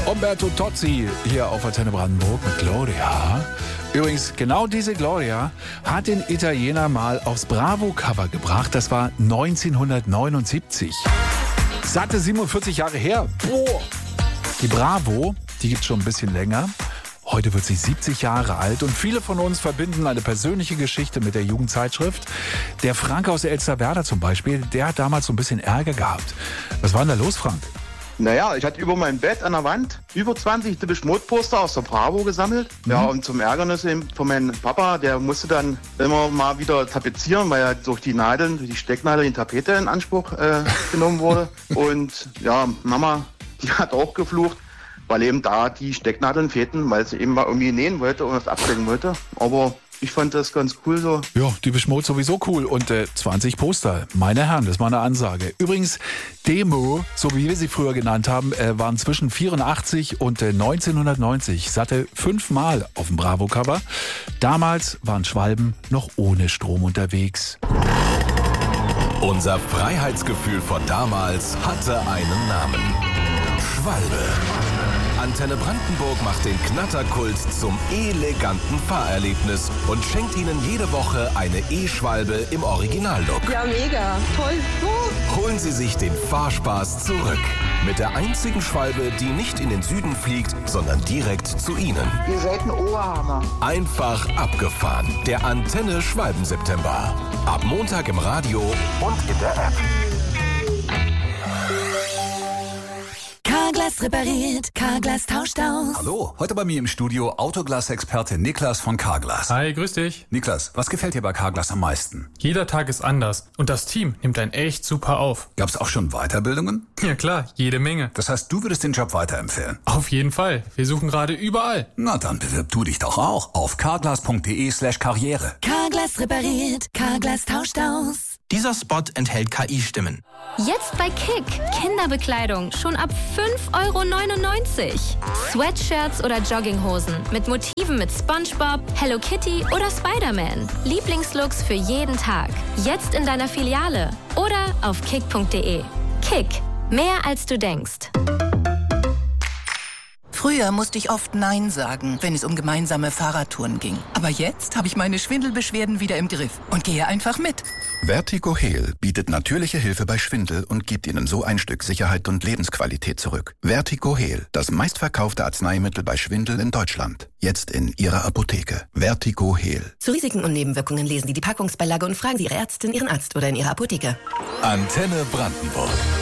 Umberto Tozzi hier auf Antenne Brandenburg mit Gloria. Übrigens, genau diese Gloria hat den Italiener mal aufs Bravo-Cover gebracht. Das war 1979. Satte 47 Jahre her. Boah. Die Bravo, die gibt's schon ein bisschen länger. Heute wird sie 70 Jahre alt und viele von uns verbinden eine persönliche Geschichte mit der Jugendzeitschrift. Der Frank aus Elsterwerda zum Beispiel, der hat damals so ein bisschen Ärger gehabt. Was war denn da los, Frank? Naja, ich hatte über mein Bett an der Wand über 20 Depeche Mode Poster aus der Bravo gesammelt. Ja, und zum Ärgernis eben von meinem Papa, der musste dann immer mal wieder tapezieren, weil er durch die Nadeln, durch die Stecknadel, die Tapete in Anspruch genommen wurde. Und ja, Mama, die hat auch geflucht, weil eben da die Stecknadeln fehlten, weil sie eben mal irgendwie nähen wollte und was abdecken wollte. Aber ich fand das ganz cool so. Ja, die Beschmut sowieso cool. Und 20 Poster. Meine Herren, das war eine Ansage. Übrigens, Demo, so wie wir sie früher genannt haben, waren zwischen 84 und 1990 satte 5-mal auf dem Bravo-Cover. Damals waren Schwalben noch ohne Strom unterwegs. Unser Freiheitsgefühl von damals hatte einen Namen. Schwalbe. Antenne Brandenburg macht den Knatterkult zum eleganten Fahrerlebnis und schenkt Ihnen jede Woche eine E-Schwalbe im Originallook. Ja, mega. Toll. Holen Sie sich den Fahrspaß zurück. Mit der einzigen Schwalbe, die nicht in den Süden fliegt, sondern direkt zu Ihnen. Ihr seid ein Oberhammer. Einfach abgefahren. Der Antenne Schwalben-September. Ab Montag im Radio und in der App. Carglass repariert, Carglass tauscht aus. Hallo, heute bei mir im Studio Autoglas-Experte Niklas von Carglass. Hi, grüß dich. Niklas, was gefällt dir bei Carglass am meisten? Jeder Tag ist anders und das Team nimmt einen echt super auf. Gab's auch schon Weiterbildungen? Ja klar, jede Menge. Das heißt, du würdest den Job weiterempfehlen? Auf jeden Fall. Wir suchen gerade überall. Na, dann bewirb du dich doch auch auf carglass.de/karriere. Carglass repariert, Carglass tauscht aus. Dieser Spot enthält KI-Stimmen. Jetzt bei Kick. Kinderbekleidung schon ab 5,99 €. Sweatshirts oder Jogginghosen mit Motiven mit SpongeBob, Hello Kitty oder Spider-Man. Lieblingslooks für jeden Tag. Jetzt in deiner Filiale oder auf kick.de. Kick. Mehr als du denkst. Früher musste ich oft Nein sagen, wenn es um gemeinsame Fahrradtouren ging. Aber jetzt habe ich meine Schwindelbeschwerden wieder im Griff und gehe einfach mit. Vertigo Heal bietet natürliche Hilfe bei Schwindel und gibt Ihnen so ein Stück Sicherheit und Lebensqualität zurück. Vertigo Heal, das meistverkaufte Arzneimittel bei Schwindel in Deutschland. Jetzt in Ihrer Apotheke. Vertigo Heal. Zu Risiken und Nebenwirkungen lesen Sie die Packungsbeilage und fragen Sie Ihre Ärztin, Ihren Arzt oder in Ihrer Apotheke. Antenne Brandenburg.